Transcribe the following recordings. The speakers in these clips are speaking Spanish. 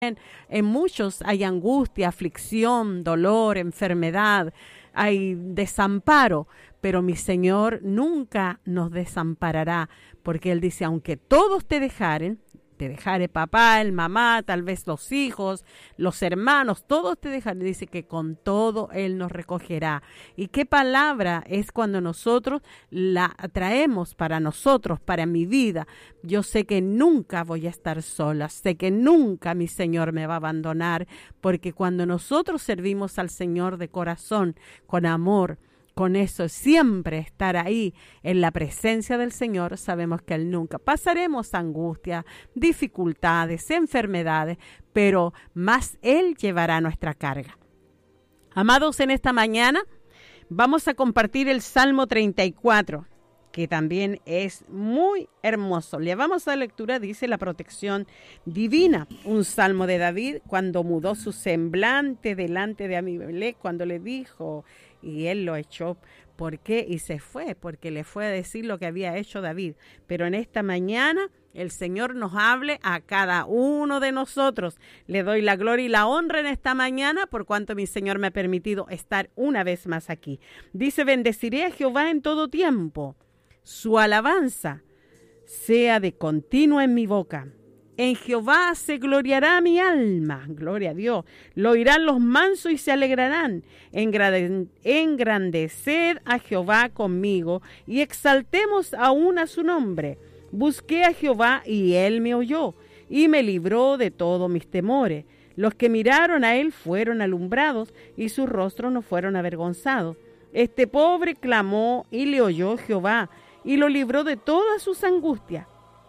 En muchos hay angustia, aflicción, dolor, enfermedad, hay desamparo, pero mi Señor nunca nos desamparará, porque Él dice, aunque todos te dejare papá, el mamá, tal vez los hijos, los hermanos, todos te dejarán. Dice que con todo Él nos recogerá. ¿Y qué palabra es cuando nosotros la traemos para nosotros, para mi vida? Yo sé que nunca voy a estar sola, sé que nunca mi Señor me va a abandonar, porque cuando nosotros servimos al Señor de corazón, con amor, con eso, siempre estar ahí en la presencia del Señor, sabemos que Él nunca. Pasaremos angustia, dificultades, enfermedades, pero más Él llevará nuestra carga. Amados, en esta mañana vamos a compartir el Salmo 34, que también es muy hermoso. Le vamos a la lectura, dice la protección divina, un salmo de David cuando mudó su semblante delante de Abimelech, cuando le dijo, y él lo echó. ¿Por qué? Y se fue, porque le fue a decir lo que había hecho David. Pero en esta mañana el Señor nos hable a cada uno de nosotros. Le doy la gloria y la honra en esta mañana por cuanto mi Señor me ha permitido estar una vez más aquí. Dice, bendeciré a Jehová en todo tiempo. Su alabanza sea de continuo en mi boca. En Jehová se gloriará mi alma. Gloria a Dios. Lo oirán los mansos y se alegrarán. Engrandeced a Jehová conmigo y exaltemos aún a su nombre. Busqué a Jehová y él me oyó y me libró de todos mis temores. Los que miraron a él fueron alumbrados y sus rostros no fueron avergonzados. Este pobre clamó y le oyó Jehová y lo libró de todas sus angustias.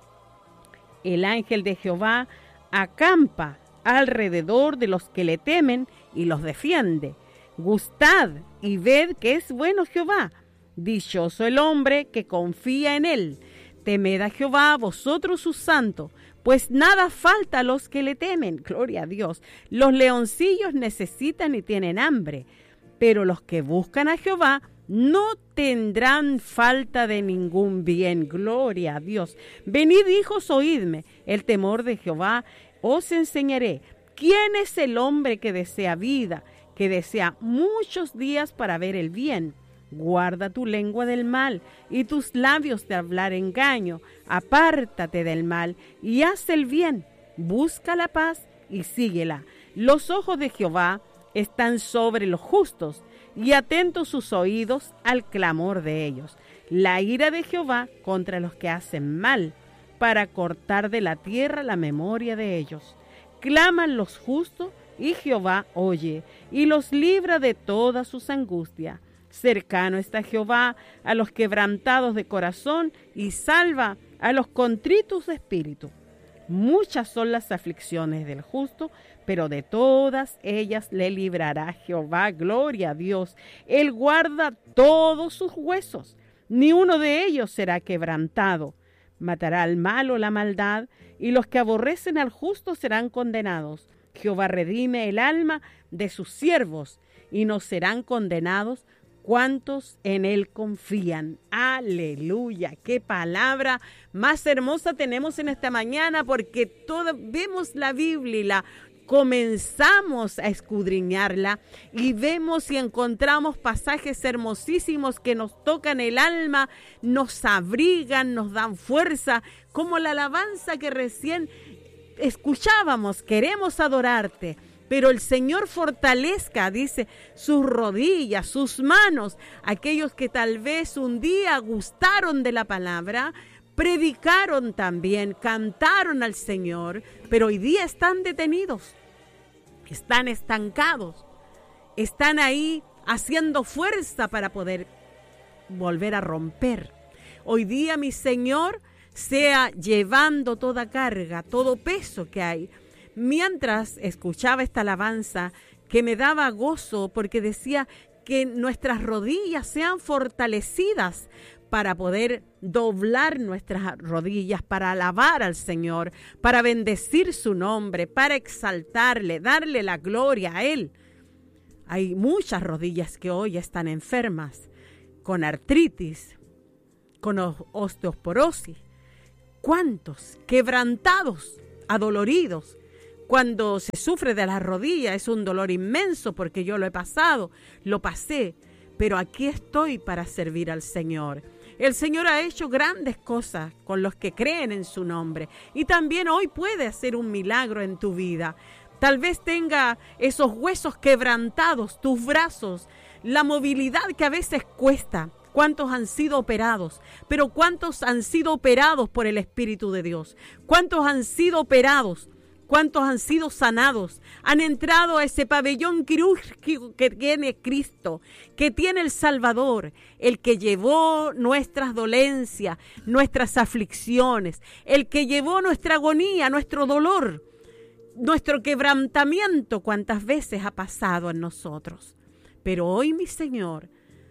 El ángel de Jehová acampa alrededor de los que le temen y los defiende. Gustad y ved que es bueno Jehová. Dichoso el hombre que confía en él. Temed a Jehová vosotros sus santos, pues nada falta a los que le temen. Gloria a Dios. Los leoncillos necesitan y tienen hambre, pero los que buscan a Jehová no tendrán falta de ningún bien. Gloria a Dios. Venid, hijos, oídme. El temor de Jehová os enseñaré. ¿Quién es el hombre que desea vida, que desea muchos días para ver el bien? Guarda tu lengua del mal y tus labios de hablar engaño. Apártate del mal y haz el bien. Busca la paz y síguela. Los ojos de Jehová están sobre los justos y atentos sus oídos al clamor de ellos. La ira de Jehová contra los que hacen mal, para cortar de la tierra la memoria de ellos. Claman los justos y Jehová oye y los libra de todas sus angustias. Cercano está Jehová a los quebrantados de corazón y salva a los contritos de espíritu. Muchas son las aflicciones del justo, pero de todas ellas le librará Jehová. Gloria a Dios. Él guarda todos sus huesos, ni uno de ellos será quebrantado. Matará al malo la maldad, y los que aborrecen al justo serán condenados. Jehová redime el alma de sus siervos, y no serán condenados cuantos en él confían. Aleluya. Qué palabra más hermosa tenemos en esta mañana, porque vemos la Biblia y comenzamos a escudriñarla y vemos y encontramos pasajes hermosísimos que nos tocan el alma, nos abrigan, nos dan fuerza, como la alabanza que recién escuchábamos. Queremos adorarte, pero el Señor fortalezca, dice, sus rodillas, sus manos, aquellos que tal vez un día gustaron de la palabra, predicaron también, cantaron al Señor, pero hoy día están detenidos, están estancados, están ahí haciendo fuerza para poder volver a romper. Hoy día, mi Señor, sea llevando toda carga, todo peso que hay. Mientras escuchaba esta alabanza que me daba gozo, porque decía que nuestras rodillas sean fortalecidas para poder doblar nuestras rodillas, para alabar al Señor, para bendecir su nombre, para exaltarle, darle la gloria a Él. Hay muchas rodillas que hoy están enfermas, con artritis, con osteoporosis. ¿Cuántos quebrantados, adoloridos? Cuando se sufre de las rodillas es un dolor inmenso porque yo lo he pasado, lo pasé, pero aquí estoy para servir al Señor. El Señor ha hecho grandes cosas con los que creen en su nombre y también hoy puede hacer un milagro en tu vida. Tal vez tenga esos huesos quebrantados, tus brazos, la movilidad que a veces cuesta. ¿Cuántos han sido operados? Pero ¿cuántos han sido operados por el Espíritu de Dios? ¿Cuántos han sido operados? ¿Cuántos han sido sanados? Han entrado a ese pabellón quirúrgico que tiene Cristo, que tiene el Salvador, el que llevó nuestras dolencias, nuestras aflicciones, el que llevó nuestra agonía, nuestro dolor, nuestro quebrantamiento, cuántas veces ha pasado en nosotros. Pero hoy, mi Señor,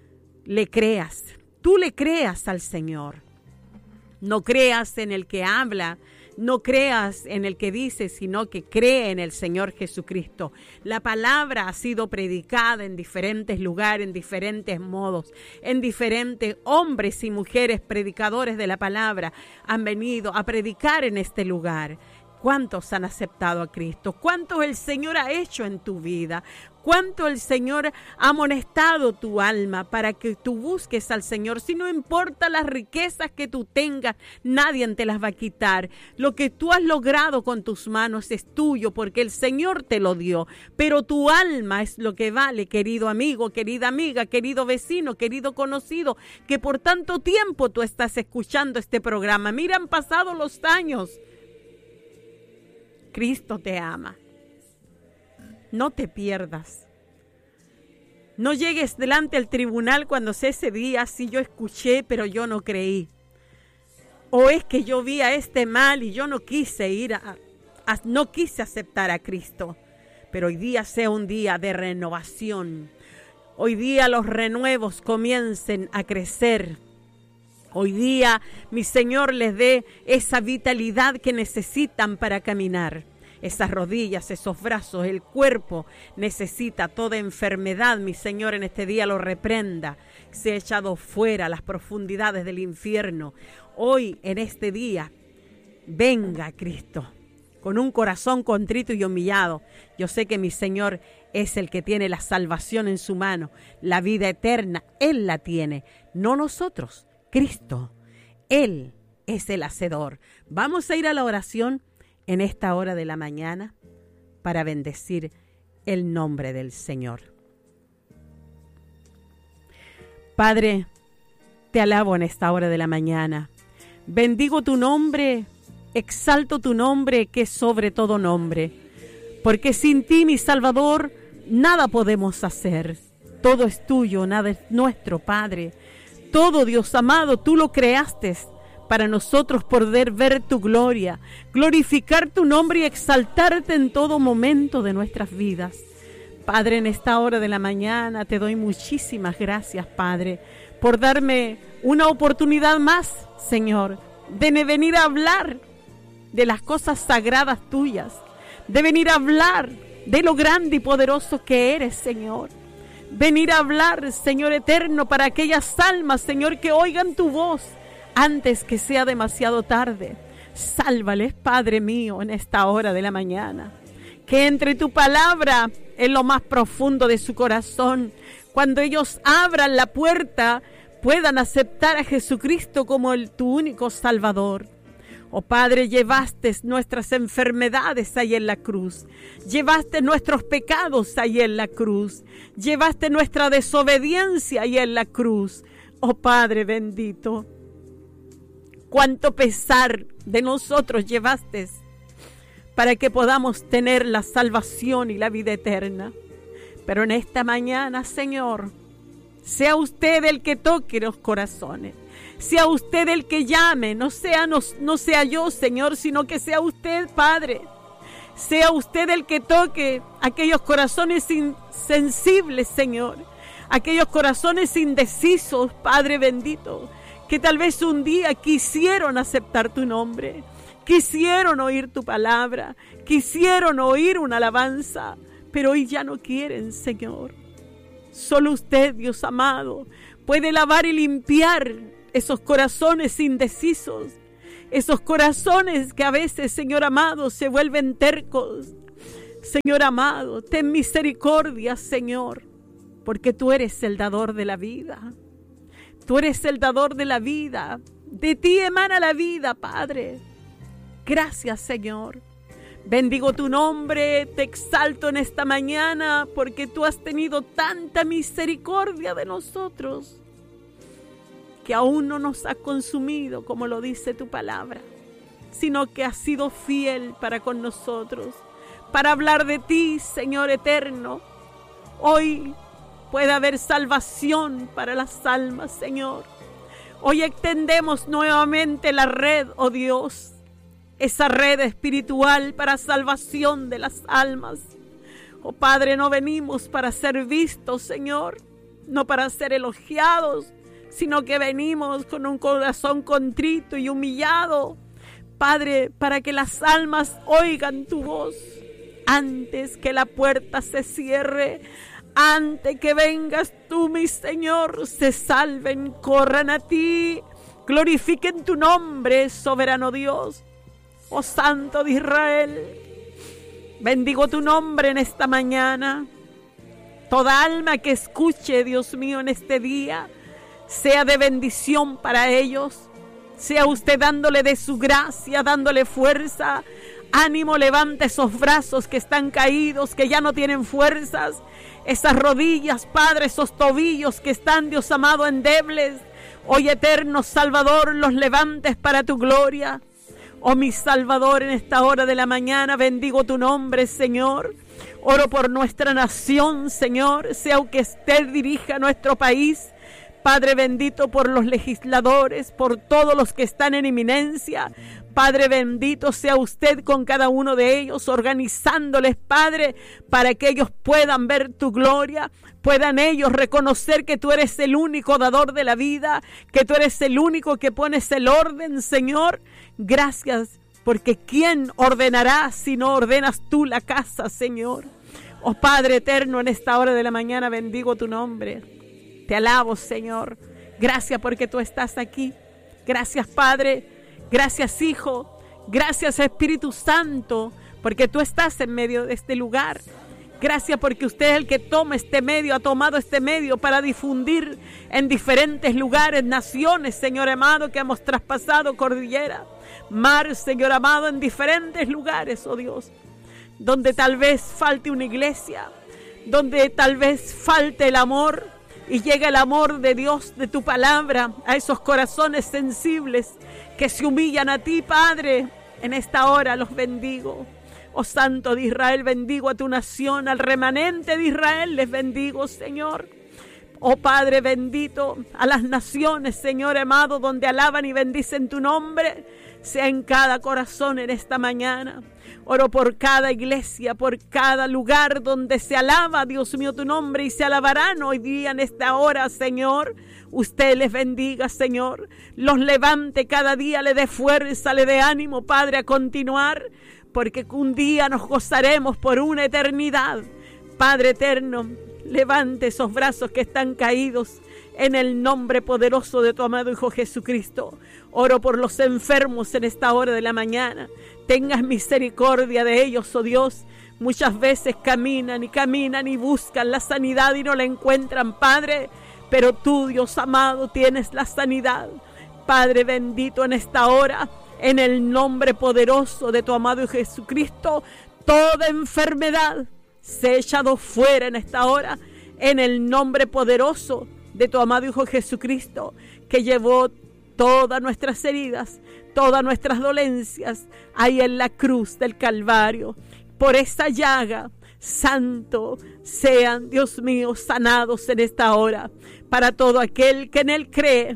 tú le creas al Señor. No creas en el que habla, no creas en el que dice, sino que cree en el Señor Jesucristo. La palabra ha sido predicada en diferentes lugares, en diferentes modos, en diferentes hombres y mujeres predicadores de la palabra han venido a predicar en este lugar. ¿Cuántos han aceptado a Cristo? ¿Cuánto el Señor ha hecho en tu vida? ¿Cuánto el Señor ha amonestado tu alma para que tú busques al Señor? Si no importa las riquezas que tú tengas, nadie te las va a quitar. Lo que tú has logrado con tus manos es tuyo porque el Señor te lo dio. Pero tu alma es lo que vale, querido amigo, querida amiga, querido vecino, querido conocido, que por tanto tiempo tú estás escuchando este programa. Mira, han pasado los años. Cristo te ama. No te pierdas. No llegues delante del tribunal cuando sea ese día, sí yo escuché, pero yo no creí. O es que yo vi a este mal y yo no quise no quise aceptar a Cristo. Pero hoy día sea un día de renovación. Hoy día los renuevos comiencen a crecer. Hoy día mi Señor les dé esa vitalidad que necesitan para caminar. Esas rodillas, esos brazos, el cuerpo necesita toda enfermedad. Mi Señor en este día lo reprenda. Se ha echado fuera a las profundidades del infierno. Hoy en este día, venga Cristo con un corazón contrito y humillado. Yo sé que mi Señor es el que tiene la salvación en su mano. La vida eterna, Él la tiene, no nosotros. Cristo, Él es el hacedor. Vamos a ir a la oración en esta hora de la mañana para bendecir el nombre del Señor. Padre, te alabo en esta hora de la mañana. Bendigo tu nombre, exalto tu nombre que es sobre todo nombre, porque sin ti, mi Salvador, nada podemos hacer. Todo es tuyo, nada es nuestro, Padre. Todo, Dios amado, tú lo creaste para nosotros poder ver tu gloria, glorificar tu nombre y exaltarte en todo momento de nuestras vidas. Padre, en esta hora de la mañana te doy muchísimas gracias, Padre, por darme una oportunidad más, Señor, de venir a hablar de las cosas sagradas tuyas, de venir a hablar de lo grande y poderoso que eres, Señor. Venir a hablar, Señor eterno, para aquellas almas, Señor, que oigan tu voz antes que sea demasiado tarde. Sálvales, Padre mío, en esta hora de la mañana. Que entre tu palabra en lo más profundo de su corazón, cuando ellos abran la puerta, puedan aceptar a Jesucristo como tu único Salvador. Oh Padre, llevaste nuestras enfermedades ahí en la cruz. Llevaste nuestros pecados ahí en la cruz. Llevaste nuestra desobediencia ahí en la cruz. Oh Padre bendito, cuánto pesar de nosotros llevaste para que podamos tener la salvación y la vida eterna. Pero en esta mañana, Señor, sea usted el que toque los corazones. Sea usted el que llame, no sea yo, Señor, sino que sea usted, Padre. Sea usted el que toque aquellos corazones insensibles, Señor. Aquellos corazones indecisos, Padre bendito, que tal vez un día quisieron aceptar tu nombre, quisieron oír tu palabra, quisieron oír una alabanza, pero hoy ya no quieren, Señor. Solo usted, Dios amado, puede lavar y limpiar esos corazones indecisos, esos corazones que a veces, Señor amado, se vuelven tercos, Señor amado, ten misericordia, Señor, porque tú eres el dador de la vida. Tú eres el dador de la vida. De ti emana la vida, Padre. Gracias, Señor. Bendigo tu nombre, te exalto en esta mañana, porque tú has tenido tanta misericordia de nosotros, que aún no nos ha consumido, como lo dice tu palabra, sino que has sido fiel para con nosotros, para hablar de ti, Señor eterno. Hoy puede haber salvación para las almas, Señor. Hoy extendemos nuevamente la red, oh Dios, esa red espiritual para salvación de las almas. Oh Padre, no venimos para ser vistos, Señor, no para ser elogiados, sino que venimos con un corazón contrito y humillado, Padre, para que las almas oigan tu voz antes que la puerta se cierre, antes que vengas tú, mi Señor, se salven, corran a ti, glorifiquen tu nombre, soberano Dios, oh Santo de Israel. Bendigo tu nombre en esta mañana. Toda alma que escuche, Dios mío, en este día, sea de bendición para ellos. Sea usted dándole de su gracia, dándole fuerza. Ánimo, levante esos brazos que están caídos, que ya no tienen fuerzas. Esas rodillas, Padre, esos tobillos que están, Dios amado, endebles. Hoy, eterno Salvador, los levantes para tu gloria. Oh, mi Salvador, en esta hora de la mañana, bendigo tu nombre, Señor. Oro por nuestra nación, Señor, sea que usted dirija nuestro país. Padre bendito, por los legisladores, por todos los que están en eminencia. Padre bendito, sea usted con cada uno de ellos, organizándoles, Padre, para que ellos puedan ver tu gloria, puedan ellos reconocer que tú eres el único dador de la vida, que tú eres el único que pones el orden, Señor. Gracias, porque ¿quién ordenará si no ordenas tú la casa, Señor? Oh Padre eterno, en esta hora de la mañana bendigo tu nombre. Te alabo, Señor. Gracias porque tú estás aquí. Gracias, Padre. Gracias, Hijo. Gracias, Espíritu Santo, porque tú estás en medio de este lugar. Gracias porque usted es el que toma este medio, ha tomado este medio para difundir en diferentes lugares, naciones, Señor amado, que hemos traspasado cordillera, mar, Señor amado, en diferentes lugares, oh Dios, donde tal vez falte una iglesia, donde tal vez falte el amor, y llega el amor de Dios, de tu palabra, a esos corazones sensibles que se humillan a ti, Padre. En esta hora los bendigo. Oh Santo de Israel, bendigo a tu nación, al remanente de Israel, les bendigo, Señor. Oh Padre bendito, a las naciones, Señor amado, donde alaban y bendicen tu nombre, sea en cada corazón en esta mañana. Oro por cada iglesia, por cada lugar donde se alaba, Dios mío, tu nombre, y se alabarán hoy día en esta hora, Señor. Usted les bendiga, Señor. Los levante cada día, le dé fuerza, le dé ánimo, Padre, a continuar, porque un día nos gozaremos por una eternidad. Padre eterno, levante esos brazos que están caídos en el nombre poderoso de tu amado Hijo Jesucristo. Oro por los enfermos en esta hora de la mañana. Tengas misericordia de ellos, oh Dios. Muchas veces caminan y buscan la sanidad y no la encuentran, Padre. Pero tú, Dios amado, tienes la sanidad. Padre bendito, en esta hora, en el nombre poderoso de tu amado Jesucristo, toda enfermedad se ha echado fuera en esta hora, en el nombre poderoso de tu amado Hijo Jesucristo, que llevó todas nuestras heridas, todas nuestras dolencias, ahí en la cruz del Calvario. Por esa llaga, santo, sean, Dios mío, sanados en esta hora. Para todo aquel que en él cree,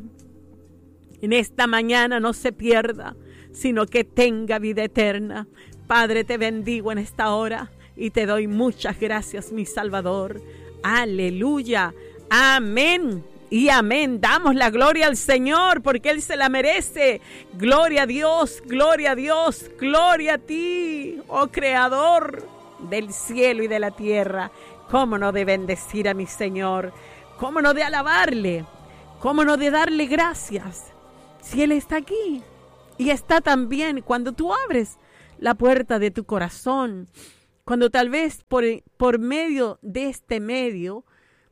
en esta mañana no se pierda, sino que tenga vida eterna. Padre, te bendigo en esta hora y te doy muchas gracias, mi Salvador. Aleluya, amén y amén. Damos la gloria al Señor porque Él se la merece. Gloria a Dios, gloria a Dios, gloria a ti, oh Creador del cielo y de la tierra. ¿Cómo no de bendecir a mi Señor? ¿Cómo no de alabarle? ¿Cómo no de darle gracias? Si Él está aquí y está también cuando tú abres la puerta de tu corazón, Cuando tal vez por medio de este medio,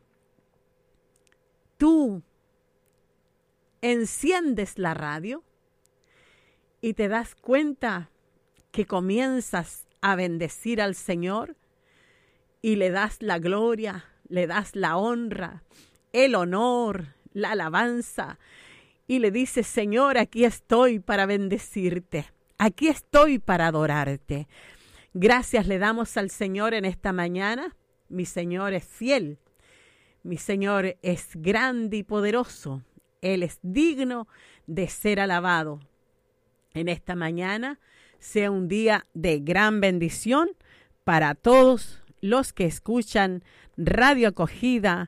tú enciendes la radio y te das cuenta que comienzas a bendecir al Señor y le das la gloria, le das la honra, el honor, la alabanza y le dices, Señor, aquí estoy para bendecirte, aquí estoy para adorarte. Gracias le damos al Señor en esta mañana. Mi Señor es fiel, mi Señor es grande y poderoso. Él es digno de ser alabado. En esta mañana sea un día de gran bendición para todos los que escuchan Radio Acogida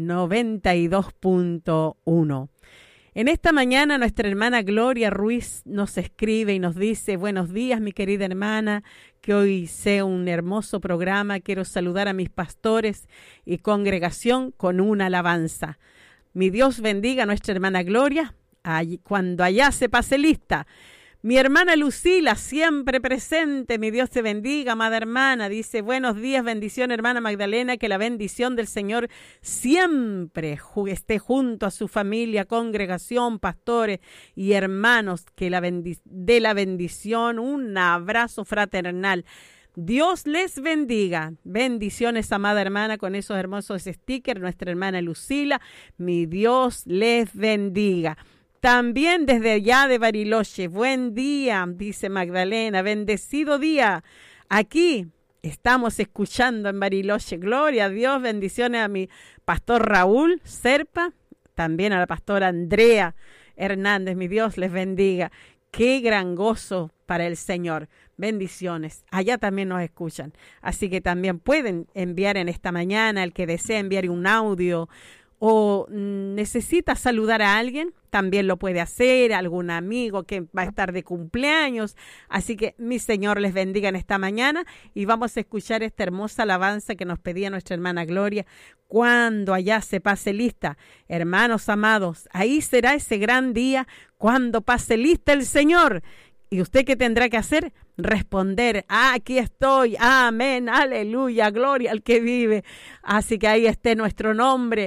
92.1. En esta mañana nuestra hermana Gloria Ruiz nos escribe y nos dice, buenos días mi querida hermana, que hoy sea un hermoso programa. Quiero saludar a mis pastores y congregación con una alabanza. Mi Dios bendiga a nuestra hermana Gloria, cuando allá se pase lista. Mi hermana Lucila, siempre presente, mi Dios te bendiga, amada hermana. Dice, buenos días, bendición, hermana Magdalena, que la bendición del Señor siempre esté junto a su familia, congregación, pastores y hermanos, que dé la bendición, un abrazo fraternal. Dios les bendiga. Bendiciones, amada hermana, con esos hermosos stickers, nuestra hermana Lucila, mi Dios les bendiga. También desde allá de Bariloche, buen día, dice Magdalena, bendecido día. Aquí estamos escuchando en Bariloche, gloria a Dios, bendiciones a mi pastor Raúl Serpa, también a la pastora Andrea Hernández, mi Dios les bendiga. Qué gran gozo para el Señor, bendiciones. Allá también nos escuchan, así que también pueden enviar en esta mañana, el que desea enviar un audio o necesita saludar a alguien, también lo puede hacer, algún amigo que va a estar de cumpleaños. Así que mi Señor les bendiga en esta mañana y vamos a escuchar esta hermosa alabanza que nos pedía nuestra hermana Gloria, cuando allá se pase lista. Hermanos amados, ahí será ese gran día cuando pase lista el Señor. ¿Y usted qué tendrá que hacer? Responder, aquí estoy, amén, aleluya, gloria al que vive. Así que ahí esté nuestro nombre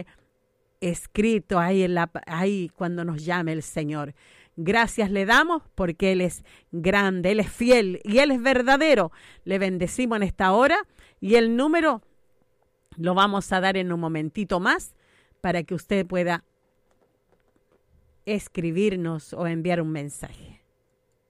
escrito ahí cuando nos llame el Señor. Gracias le damos porque Él es grande, Él es fiel y Él es verdadero. Le bendecimos en esta hora y el número lo vamos a dar en un momentito más para que usted pueda escribirnos o enviar un mensaje.